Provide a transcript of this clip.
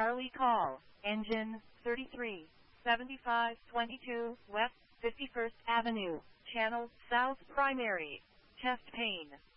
Charlie call, engine 337522 West 51st Avenue, channel South Primary, chest pain.